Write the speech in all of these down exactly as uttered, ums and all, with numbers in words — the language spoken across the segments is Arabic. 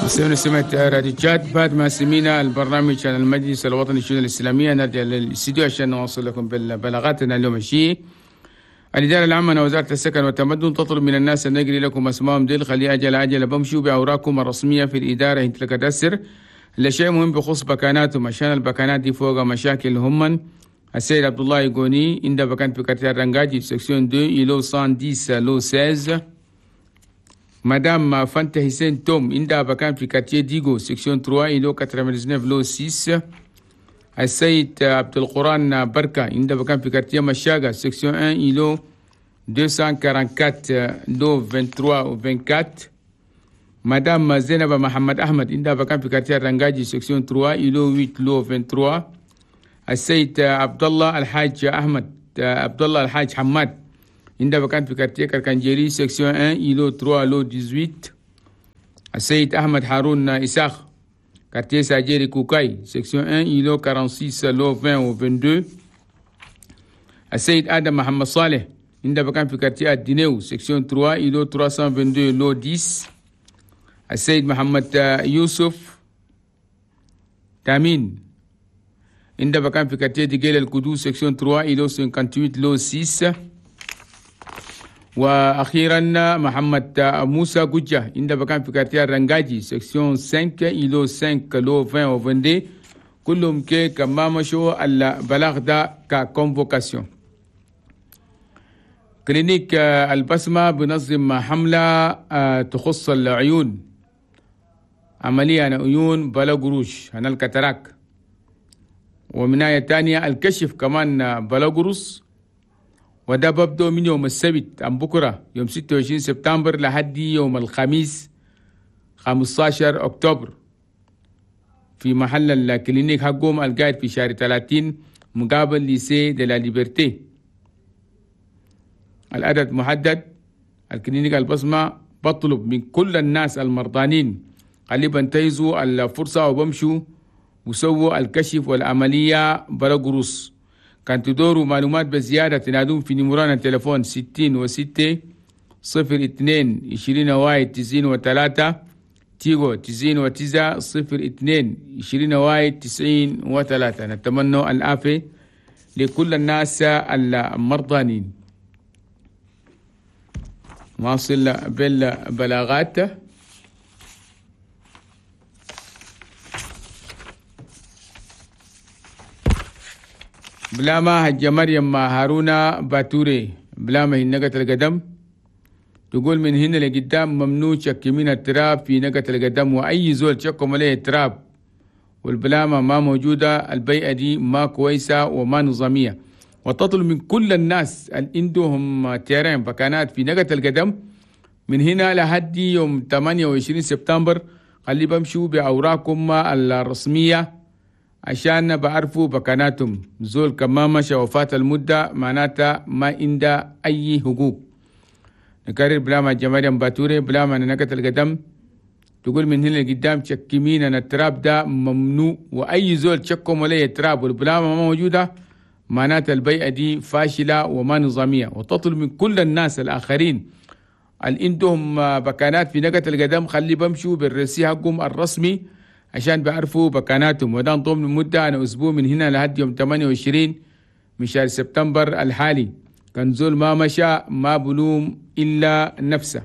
سمعنا سمعت راديوات بعد ما سمينا البرنامج عن المجلس الوطني للشؤون الإسلامية. نرجع للاستديو عشان نوصل لكم ببلاغاتنا اليوم. الشيء الإدارة العامة لوزارة السكن والتمدن تطلب من الناس أن نقري لكم أسمائهم ديل خلي أجل أجل بمشوا بأوراقكم الرسمية في الإدارة انت لك تسر لشيء مهم بخصوص بكاناتهم عشان البكانات دي فوق مشاكل هم. السيد عبد الله يقوني عند بكان في كارتير رنجاجي سكسيون دو إلو مية وعشرة لو ستاشر. مدام فانتا حسين توم عندها بكان في كارتيه ديغو سكسيون ثلاثة إلو تسعمية لو ستة. السيد عبد القرآن بركة عندها بكان في كارتيه مشاغا سكسيون واحد إلو مئتين وأربعة وأربعين لو ثلاثة وعشرين و أربعة مدام زينب محمد أحمد عندها بكان في كارتيه رنجاجي سكسيون ثلاثة إلو ثمانية لو ثلاثة وعشرين. السيد عبد الله الحاج أحمد عبد الله الحاج حماد عندها بكان في كارتيه كركنجيري سكسيون واحد إلو ثلاثة لو ثمانية عشر. السيد أحمد هارون إساق كارتيه ساجيري كوكاي سكسيون واحد إلو أربعة وأربعين لو عشرين و اثنين. السيد آدم محمد صالح عندها بكان في كارتيه الدينيو سكسيون ثلاثة إلو ثلاثمية واثنين وعشرين لو عشرة. السيد محمد يوسف تامين عندها بكان في كارتيه ديجيل القدوس سكسيون ثلاثة إلو ثمانية وخمسين لو ستة. واخيرا محمد موسى جوجا عندها بكان في كارتيه رنجاجي سكسيون خمسة إلو خمسة لو عشرين و اثنين وعشرين. كلهم كي كما مشوا البلاغ ده ككونفوكاسيون. كلينيك البسمة بنظم حملة تخص العيون، عملية عن عيون بلا قروش عن الكتراك، ومن ناحية تانية الكشف كمان بلا قروش. وده ببدأ من يوم السبت عن بكرة يوم ستة وعشرين سبتمبر لحد يوم الخميس خمسة عشر أكتوبر في محل الكلينيك حقهم القاعد في شهر ثلاثين مقابل ليسي دي لا ليبرتي. العدد محدد. الكلينيك البصمة بطلب من كل الناس المرضانين قريبا تيزوا الفرصة وبمشوا وسووا الكشف والعملية بلا قروش. كان تدوروا معلومات بزيادة تنادون في نمران التليفون ستين وستة صفر اثنين عشرين واحد تسعين وثلاثة تيغو تسعين وتسعة صفر اثنين عشرين واحد تسعين وثلاثة. نتمنى العافية لكل الناس المرضانين. واصل بالبلاغات. بلاما حج مريم هارون باتوري بلاما هي نقة القدم تقول من هنا لقدام ممنوع شك من التراب في نقة القدم، وأي زول شكم عليه التراب والبلامة ما موجودة. البيئة دي ما كويسة وما نظامية، وتطلب من كل الناس اللي عندهم تيرين بكانات في نقة القدم من هنا لحد يوم ثمانية وعشرين سبتمبر خلي بمشوا بأوراقهم الرسمية عشان بعرفوا بكاناتهم. زول كمان مشى وفاة المدة معناتها ما عنده أي حقوق. نكرر بلاما جماريا باتوري بلاما نقة القدم تقول من هنا لقدام شكمين أن التراب ده ممنوع، وأي زول شكم عليه التراب والبلاما ما موجودة معناتها البيئة دي فاشلة وما نظامية. وتطلب من كل الناس الآخرين اللي عندهم بكانات في نقة القدم خلي بمشوا بالرسي حقهم الرسمي عشان بيعرفوا بكاناتهم. وده نطوم لمدة أنا أسبوع من هنا لحد يوم ثمانية وعشرين من شهر سبتمبر الحالي. كان زول ما مشى ما بلوم إلا نفسه.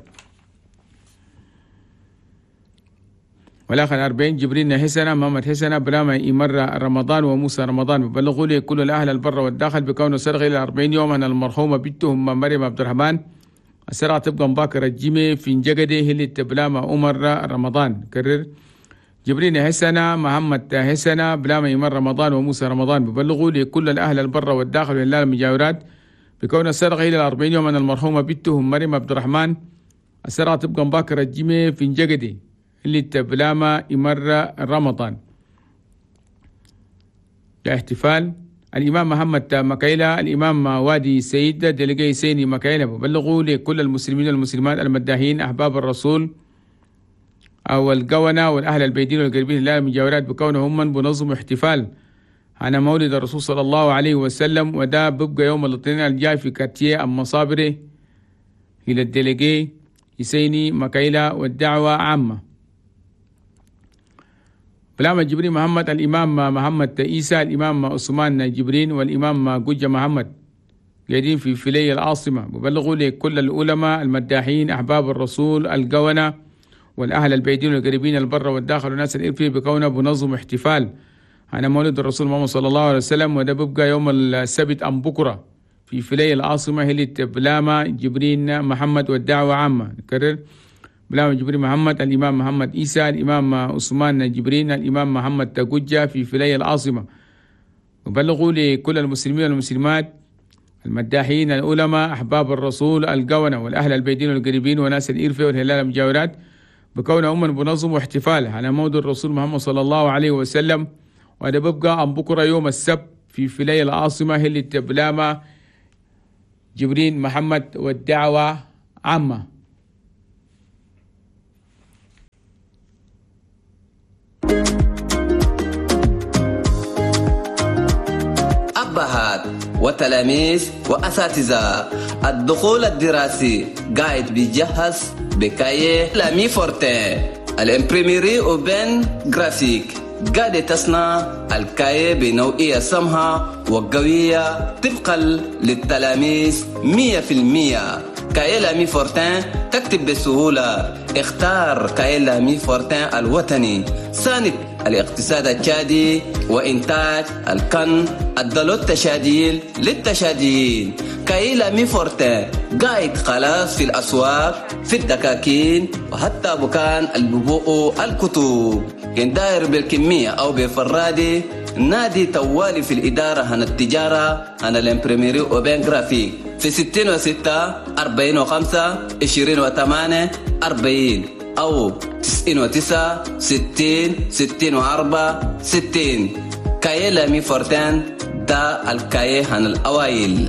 والآخر أربعين جبرين حسنة محمد حسنة بلاما يمر رمضان وموسى رمضان ببلغوا لي كل الأهل البر والداخل بكونه سرغ إلى أربعين يوم أن المرحومة بنتهم مريم عبد الرحمن السرعة تبقى مباكرة الجيمي في نجقده هلي بلاما عمر رمضان. كرر جبرين حسنة محمد حسنة بلاما يمر رمضان وموسى رمضان ببلغوا لكل الأهل البر والداخل والله المجاورات بكون السرقة إلى الأربعين يوم أن المرحومة بنتهم مريم عبد الرحمن السرعة تبقى مباكرة الجيمي في نجقدي اللي بلاما يمر رمضان. احتفال الإمام محمد مكايلة الإمام وادي سيد دلقي سيني مكايلة ببلغوا لكل المسلمين والمسلمات المداهين أحباب الرسول أو القونة والأهل البيدين والقريبين لله المجاورات بكونهم من بنظم احتفال عن مولد الرسول صلى الله عليه وسلم. وده بيبقى يوم الاثنين الجاي في كارتيه أم مصابرة إلى الدلقي يسيني مكايلة والدعوة عامة. بلام جبرين محمد، الإمام محمد عيسى، الإمام عثمان جبرين، والإمام قجة محمد قاعدين في فيلي العاصمة. ببلغوا لكل العلماء المداحين أحباب الرسول القونة والأهل البعيدين والقريبين البر والداخل والناس الإرفي بكونه بنظم احتفال أنا مولد الرسول محمد صلى الله عليه وسلم، وده بيبقى يوم السبت أم بكرة في فيلي العاصمة هلة بلامة جبرين محمد والدعوة عامة. نكرر: بلامة جبرين محمد، الإمام محمد عيسى، الإمام عثمان جبرين، الإمام محمد تقجة في فيلي العاصمة. وبلغوا لكل المسلمين والمسلمات المداحين العلماء أحباب الرسول القونة والأهل البعيدين والقريبين وناس الإرفة والهلال المجاورات بكون أمم بنظم واحتفال على مولد الرسول محمد صلى الله عليه وسلم، وهذا بيبقى أم بكرة يوم السبت في فيلي العاصمة هلة بلامة جبرين محمد والدعوة عامة. أبهات وتلاميذ وأساتذة، الدخول الدراسي قاعد بيجهز بكاية لامي فورتين. الامبريميري اوبن جرافيك قاعدة تصنع الكاية بنوعية سمحة وقوية طبقا للتلاميذ مية في المية. كاية لامي فورتين تكتب بسهولة. اختار كاية لامي فورتين الوطني، ساند الاقتصاد التشادي وإنتاج القن، الدلو التشاديل للتشاديين. كاية لامي فورتين قاعد خلاص في الأسواق، في الدكاكين، وحتى بكان الببوء الكتب. إن داير بالكمية أو بفرادي نادي توالي في الإدارة عن التجارة عن الامبريميري اوبن جرافيك في ستين وستة أربعين وخمسة عشرين وثمانية أربعين أو تسعين وتسعة ستين ستين وأربعة ستين. كاية لامي فورتين دا الكاية عن الأوائل.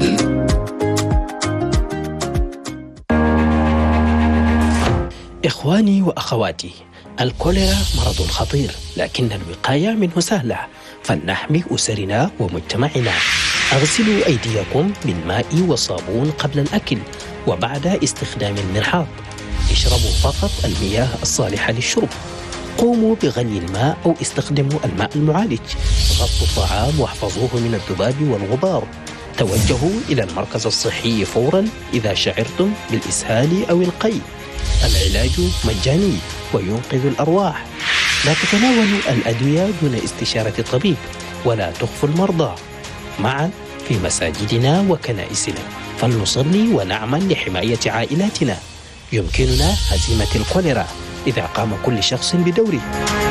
إخواني وأخواتي، الكوليرا مرض خطير، لكن الوقاية منه سهلة، فلنحمي أسرنا ومجتمعنا. أغسلوا أيديكم بالماء والصابون قبل الأكل وبعد استخدام المرحاض. اشربوا فقط المياه الصالحة للشرب. قوموا بغلي الماء أو استخدموا الماء المعالج. غطوا الطعام واحفظوه من الذباب والغبار. توجهوا إلى المركز الصحي فورا إذا شعرتم بالإسهال أو القيء. العلاج مجاني وينقذ الأرواح. لا تتناولوا الأدوية دون استشارة الطبيب، ولا تخفوا المرضى. معا في مساجدنا وكنائسنا فلنصلي ونعمل لحماية عائلاتنا. يمكننا هزيمة الكوليرا إذا قام كل شخص بدوره.